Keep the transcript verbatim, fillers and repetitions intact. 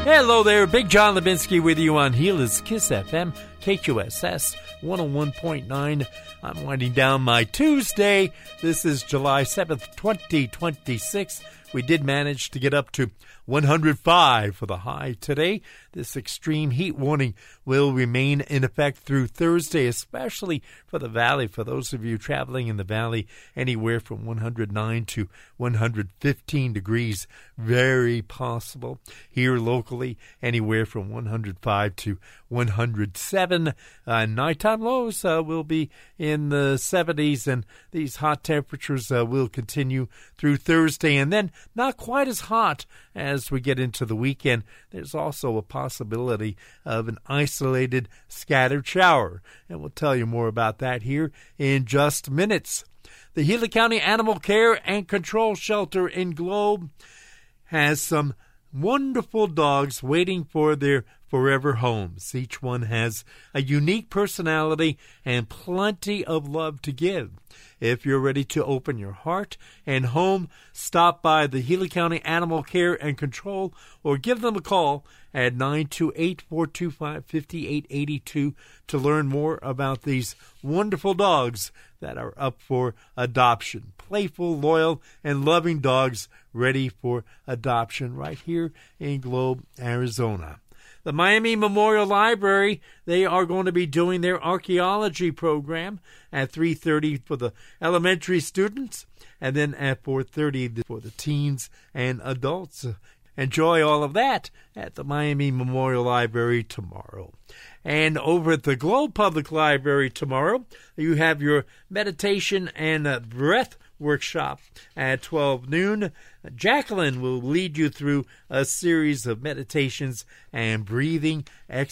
Hello there, Big John Levinsky with you on Gila Kiss F M, K Q S S one oh one point nine. I'm winding down my Tuesday. This is July seventh, twenty twenty-six. We did manage to get up to one hundred five for the high today. This extreme heat warning will remain in effect through Thursday, especially for the valley. For those of you traveling in the valley, anywhere from one hundred nine to one hundred fifteen degrees, very possible. Here locally, anywhere from one hundred five to one hundred seven. Uh, nighttime lows uh, will be in the seventies, and these hot temperatures uh, will continue through Thursday, and then not quite as hot as we get into the weekend. There's also a possibility of an isolated scattered shower, and we'll tell you more about that here in just minutes. The Gila County Animal Care and Control Shelter in Globe has some wonderful dogs waiting for their forever homes. Each one has a unique personality and plenty of love to give. If you're ready to open your heart and home, stop by the Gila County Animal Care and Control or give them a call at nine two eight, four two five, five eight eight two to learn more about these wonderful dogs that are up for adoption. Playful, loyal, and loving dogs ready for adoption right here in Globe, Arizona. The Miami Memorial Library, they are going to be doing their archaeology program at three thirty for the elementary students, and then at four thirty for the teens and adults. Enjoy all of that at the Miami Memorial Library tomorrow. And over at the Globe Public Library tomorrow, you have your meditation and uh, breath workshop at twelve noon. Jacqueline will lead you through a series of meditations and breathing exercises.